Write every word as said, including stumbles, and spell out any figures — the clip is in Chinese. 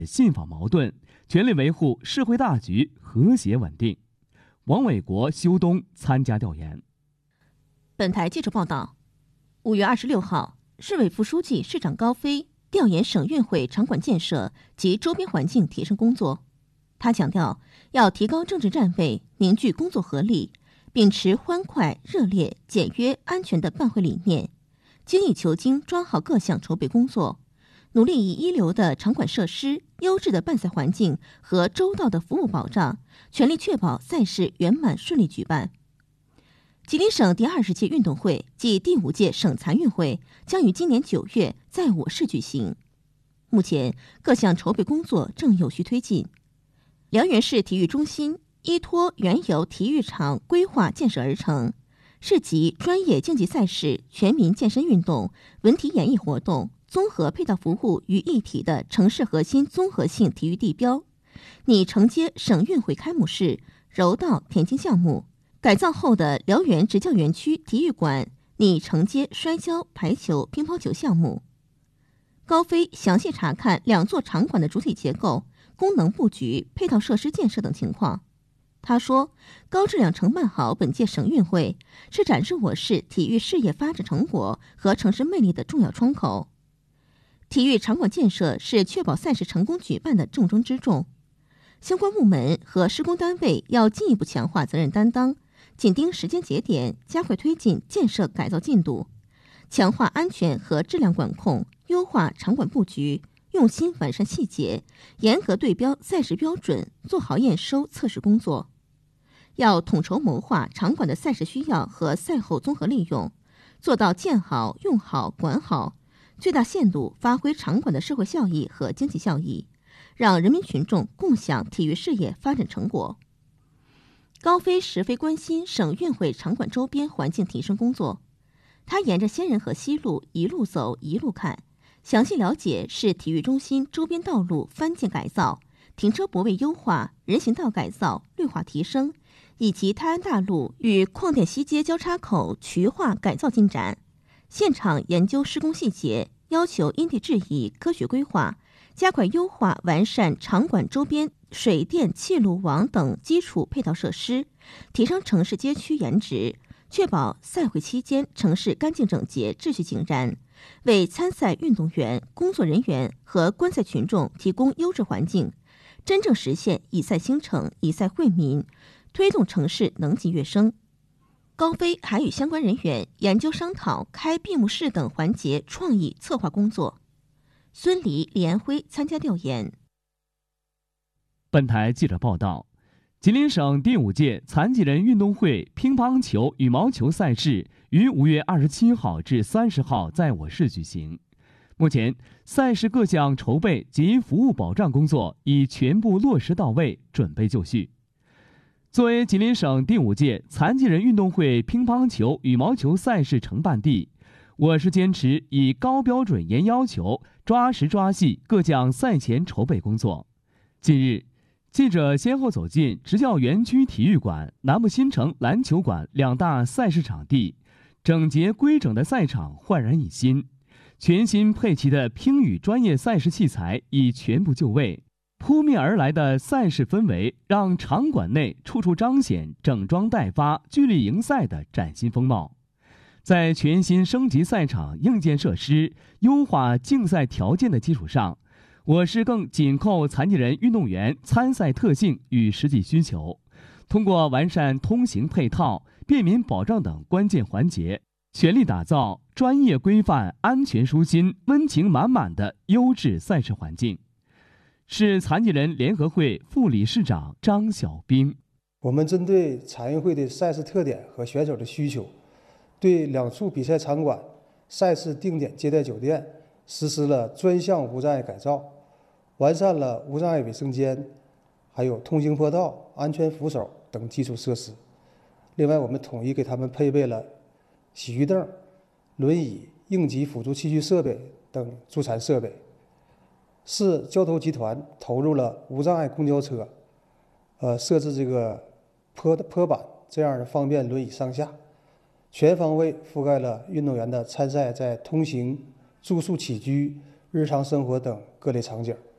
信访矛盾，全力维护社会大局和谐稳定。王伟国、修东参加调研。 本台记者报道，五月二十六号，市委副书记、市长高飞调研省运会场馆建设及周边环境提升工作。他强调，要提高政治站位，凝聚工作合力，秉持欢快、热烈、简约、安全的办会理念，精益求精抓好各项筹备工作，努力以一流的场馆设施、优质的办赛环境和周到的服务保障，全力确保赛事圆满顺利举办。吉林省第二十届运动会暨第五届省残运会将于今年九月在我市举行。目前各项筹备工作正有序推进。辽源市体育中心依托原有体育场规划建设而成，是集专业竞技赛事、全民健身运动、文体演艺活动、综合配套服务于一体的城市核心综合性体育地标，拟承接省运会开幕式、柔道、田径项目。改造后的辽源职教园区体育馆拟承接摔跤、排球、乒乓球项目。高飞详细查看两座场馆的主体结构、功能布局、配套设施建设等情况。他说，高质量承办好本届省运会，是展示我市体育事业发展成果和城市魅力的重要窗口。体育场馆建设是确保赛事成功举办的重中之重，相关部门和施工单位要进一步强化责任担当，紧盯时间节点，加快推进建设改造进度，强化安全和质量管控，优化场馆布局，用心完善细节，严格对标赛事标准，做好验收测试工作。要统筹谋划场馆的赛事需要和赛后综合利用，做到建好、用好、管好，最大限度发挥场馆的社会效益和经济效益，让人民群众共享体育事业发展成果。高飞十分关心省运会场馆周边环境提升工作，他沿着仙人河西路一路走一路看，详细了解市体育中心周边道路翻建改造、停车泊位优化、人行道改造、绿化提升，以及泰安大路与矿店西街交叉口渠化改造进展，现场研究施工细节，要求因地制宜、科学规划，加快优化完善场馆周边水电气路网等基础配套设施，提升城市街区颜值，确保赛会期间城市干净整洁、秩序井然，为参赛运动员、工作人员和观赛群众提供优质环境，真正实现以赛兴城、以赛惠民，推动城市能级跃升。高飞还与相关人员研究商讨开闭幕式等环节创意策划工作。孙黎、李安辉参加调研。 本台记者报道，吉林省第五届残疾人运动会乒乓球、羽毛球赛事于五月二十七号至三十号在我市举行。目前，赛事各项筹备及服务保障工作已全部落实到位，准备就绪。作为吉林省第五届残疾人运动会乒乓球、羽毛球赛事承办地，我市坚持以高标准、严要求，抓实抓细各项赛前筹备工作。近日，记者先后走进职教园区体育馆、南部新城篮球馆两大赛事场地，整洁规整的赛场焕然一新，全新配齐的乒羽专业赛事器材已全部就位。扑面而来的赛事氛围，让场馆内处处彰显整装待发、聚力迎赛的崭新风貌。在全新升级赛场硬件设施、优化竞赛条件的基础上，我市更紧扣残疾人运动员参赛特性与实际需求，通过完善通行配套、便民保障等关键环节，全力打造专业规范、安全舒心、温情满满的优质赛事环境。市残疾人联合会副理事长张小兵： 我们针对残运会的赛事特点和选手的需求，对两处比赛场馆、赛事定点接待酒店实施了专项无障碍改造，完善了无障碍卫生间，还有通行坡道、安全扶手等基础设施。另外，我们统一给他们配备了洗浴凳、轮椅、应急辅助器具设备等助残设备。市交投集团投入了无障碍公交车，呃，设置这个坡坡板，这样的方便轮椅上下，全方位覆盖了运动员的参赛在通行、住宿起居、日常生活等各类场景。